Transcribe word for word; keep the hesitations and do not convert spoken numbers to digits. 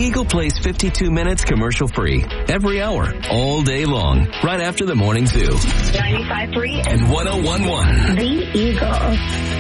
Eagle plays fifty-two minutes commercial free every hour, all day long, right after the morning zoo. ninety-five point three and one oh one point one. The Eagle.